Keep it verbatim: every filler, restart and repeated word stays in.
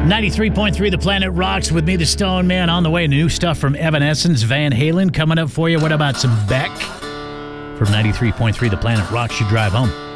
ninety-three point three The Planet Rocks with me, the Stone Man, on the way. New stuff from Evanescence, Van Halen coming up for you. What about some Beck? From ninety-three point three The Planet Rocks, you drive home.